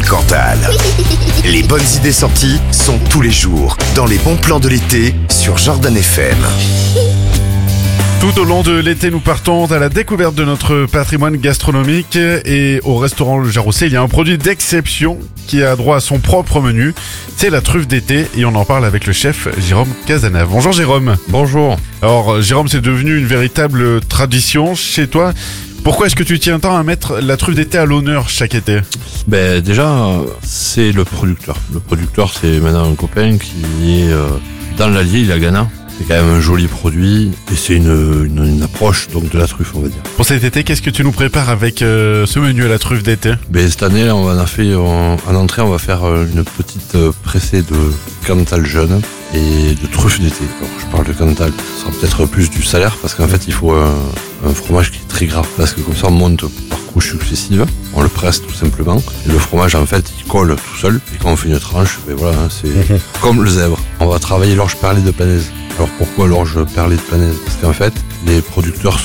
Cantal. Les bonnes idées sorties sont tous les jours dans les bons plans de l'été sur Jordan FM. Tout au long de l'été, nous partons à la découverte de notre patrimoine gastronomique et au restaurant Le Jaroussé, il y a un produit d'exception qui a droit à son propre menu. C'est la truffe d'été et on en parle avec le chef Jérôme Cazenave. Bonjour Jérôme. Bonjour. Alors Jérôme, c'est devenu une véritable tradition chez toi. Pourquoi est-ce que tu tiens tant à mettre la truffe d'été à l'honneur chaque été ? Déjà, c'est le producteur. Le producteur, c'est maintenant un copain qui est dans l'Allier, il est à Ghana. C'est quand même un joli produit et c'est une approche donc de la truffe, on va dire. Pour cet été, qu'est-ce que tu nous prépares avec ce menu à la truffe d'été ? Cette année, on en a fait en entrée, on va faire une petite pressée de Cantal jeune et de truffe d'été. Alors, je parle de Cantal, ce sera peut-être plus du salaire parce qu'en fait, il faut un fromage qui est très gras parce que comme ça, on monte par couches successives, on le presse tout simplement. Et le fromage, en fait, il colle tout seul et quand on fait une tranche, c'est comme le zèbre. On va travailler l'orge perlée de Planaise. Alors pourquoi l'orge perlée de Planaise ? Parce qu'en fait, les producteurs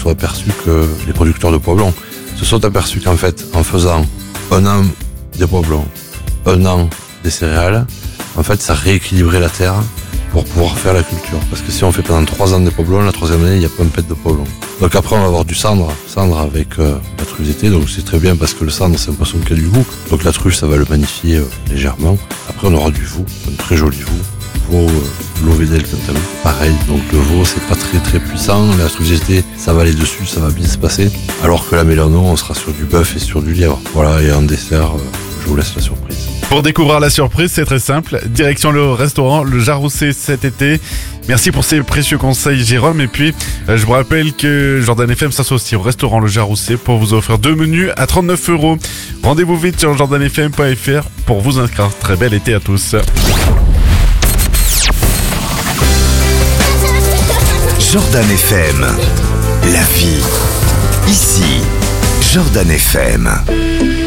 de pois blancs se sont aperçus qu'en fait, en faisant un an des pois blancs, un an des céréales, en fait, ça rééquilibrait la terre pour pouvoir faire la culture. Parce que si on fait pendant 3 ans des pois blancs, la 3e année, il n'y a pas un pet de pois blancs. Donc après, on va avoir du cendre avec la truffe d'été. Donc c'est très bien parce que le cendre, c'est un poisson qui a du goût. Donc la truffe, ça va le magnifier légèrement. Après, on aura du veau, un très joli veau. L'Ovedel Cantal, pareil, donc le veau c'est pas très très puissant, la truffe d'été ça va aller dessus, ça va bien se passer, alors que la mélano on sera sur du bœuf et sur du lièvre. Voilà, et en dessert, je vous laisse la surprise. Pour découvrir la surprise, c'est très simple, direction le restaurant Le Jaroussé cet été. Merci pour ces précieux conseils Jérôme, et puis je vous rappelle que Jordan FM s'associe au restaurant Le Jaroussé pour vous offrir 2 menus à 39€. Rendez-vous vite sur jordanfm.fr pour vous inscrire. Très bel été à tous. Jordan FM, la vie. Ici, Jordan FM.